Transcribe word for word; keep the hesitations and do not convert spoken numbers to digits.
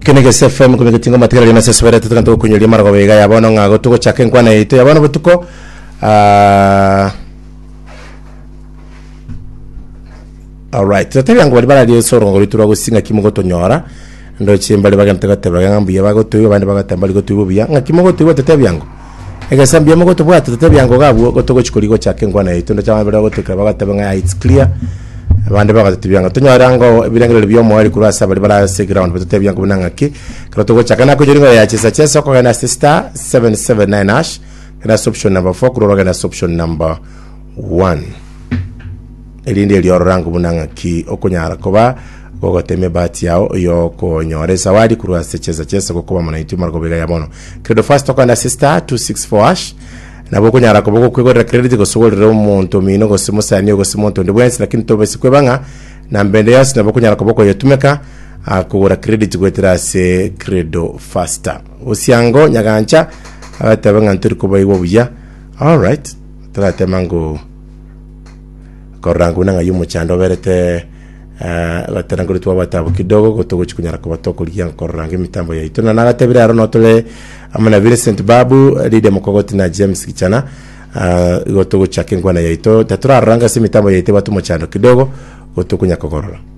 kene ke S F M kumike tingo matikara na seswere tukanto kunyoli margo bega yabono ngago tuko chake nkwana ito yabono butuko ah all right tatabi yango bali bali soro ngoli turo gusinga kimogo tonyora ndo chimbali bagantaka tebanga ngambuye bago tuyo bandi bagatambali go tuyo biya ngakimogo tuyo tatabi yango ega sambye mogo to bwata tatabi yango gabo go tuko chikoligo chake nkwana ito ndo chama bali go tuka bagatebanga it's clear abandi bagatebanga tonyora ngo birangiro byo mo ari kurasa bali bala se ground tatabi yango bunangaki kroto go chakana ko joringo ya chesa chesa ko na star seven seven nine hash kana option number four kuro kana option number one elinde eli orangu bunangaki okunyara koba gogoteme bati yao yo ko nyore zawadi kurwa secheza chesa ko kuba mwana itima ko bega yabono credo first to kana star two six four hash na boko nyara ko boko kwego credit ko sogolere umuntu mino go simusani go simonto ndibwensi lakini to besi kwebanga na mbende yasi na boko nyara ko boko yotumeka akugura credit gwetera se credo faster osiango nyagancha atabanga nturi ko bayiwo buya all right tata mango korangu nanga yumo chando berete eh bateranguri twa batabu kidogo gotogo chikunyara ko batoko liya korangu mitambo ya itona naga tebira ro notole amana Vincent Babu Lide Mokogoti na James Kichana uh, gotogo chake ngwana ya ito tatura ranga si mitambo ya ite batu mo chando kidogo gotogo nyakogorora